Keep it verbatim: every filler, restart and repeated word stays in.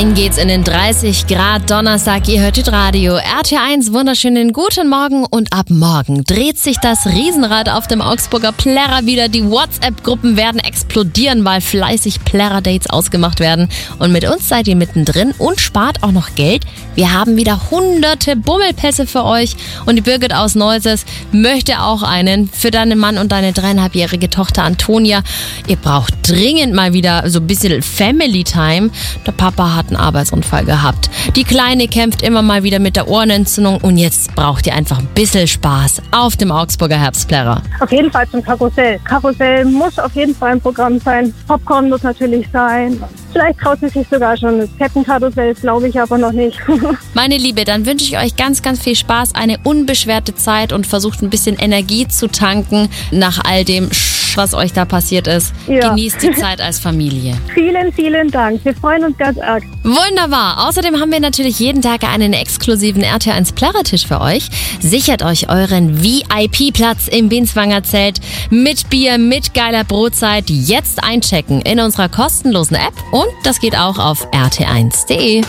Rein geht's in den dreißig Grad Donnerstag. Ihr hört Radio R T eins. Wunderschönen guten Morgen. Und ab morgen dreht sich das Riesenrad auf dem Augsburger Plärrer wieder. Die WhatsApp-Gruppen werden explodieren, weil fleißig Plärrer-Dates ausgemacht werden. Und mit uns seid ihr mittendrin und spart auch noch Geld. Wir haben wieder hunderte Bummelpässe für euch. Und die Birgit aus Neuses möchte auch einen für deinen Mann und deine dreieinhalbjährige Tochter Antonia. Ihr braucht dringend mal wieder so ein bisschen Family Time. Der Papa hat einen Arbeitsunfall gehabt. Die Kleine kämpft immer mal wieder mit der Ohrenentzündung und jetzt braucht ihr einfach ein bisschen Spaß auf dem Augsburger Herbstplärrer. Auf jeden Fall zum Karussell. Karussell muss auf jeden Fall ein Programm sein. Popcorn muss natürlich sein. Vielleicht traut sie sich sogar schon das Kettenkarussell, glaube ich aber noch nicht. Meine Liebe, dann wünsche ich euch ganz, ganz viel Spaß, eine unbeschwerte Zeit und versucht ein bisschen Energie zu tanken nach all dem Sch- was euch da passiert ist. Ja. Genießt die Zeit als Familie. Vielen, vielen Dank. Wir freuen uns ganz arg. Wunderbar. Außerdem haben wir natürlich jeden Tag einen exklusiven R T eins Plärrertisch für euch. Sichert euch euren V I P-Platz im Binswanger Zelt mit Bier, mit geiler Brotzeit. Jetzt einchecken in unserer kostenlosen App und das geht auch auf r t eins punkt d e.